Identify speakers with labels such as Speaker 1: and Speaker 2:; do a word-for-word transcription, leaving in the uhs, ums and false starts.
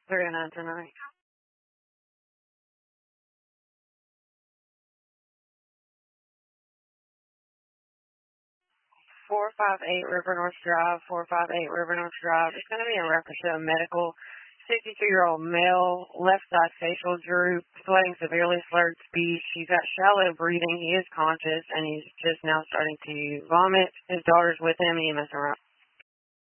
Speaker 1: three oh nine tonight. four five eight River North Drive, four five eight River North Drive. It's going to be in reference to a medical sixty-two-year-old male, left side facial droop, sweating severely, slurred speech. He's got shallow breathing. He is conscious, and he's just now starting to vomit. His daughter's with him. He messing around.